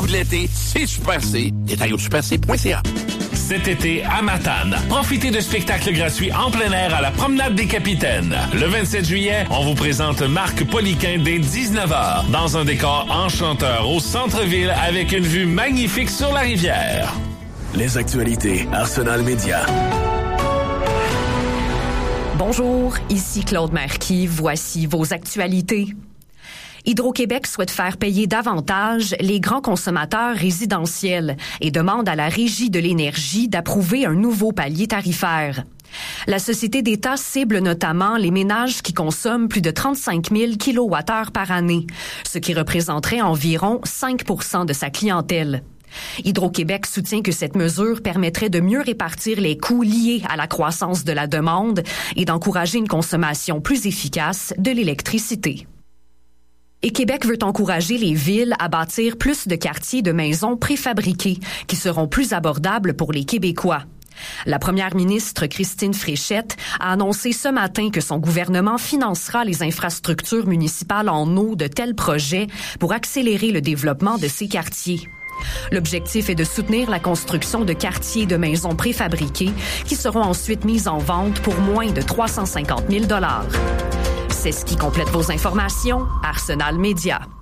coup de l'été, c'est Super C. Détails au superc.ca. Cet été, à Matane, profitez de spectacles gratuits en plein air à la Promenade des Capitaines. Le 27 juillet, on vous présente Marc Poliquin dès 19h dans un décor enchanteur au centre-ville avec une vue magnifique sur la rivière. Les actualités Arsenal Média. Bonjour, ici Claude Marquis. Voici vos actualités. Hydro-Québec souhaite faire payer davantage les grands consommateurs résidentiels et demande à la Régie de l'énergie d'approuver un nouveau palier tarifaire. La Société d'État cible notamment les ménages qui consomment plus de 35 000 kWh par année, ce qui représenterait environ 5 % de sa clientèle. Hydro-Québec soutient que cette mesure permettrait de mieux répartir les coûts liés à la croissance de la demande et d'encourager une consommation plus efficace de l'électricité. Et Québec veut encourager les villes à bâtir plus de quartiers de maisons préfabriquées qui seront plus abordables pour les Québécois. La première ministre Christine Fréchette a annoncé ce matin que son gouvernement financera les infrastructures municipales en eau de tels projets pour accélérer le développement de ces quartiers. L'objectif est de soutenir la construction de quartiers de maisons préfabriquées qui seront ensuite mises en vente pour moins de 350 000 $. C'est ce qui complète vos informations. Arsenal Média.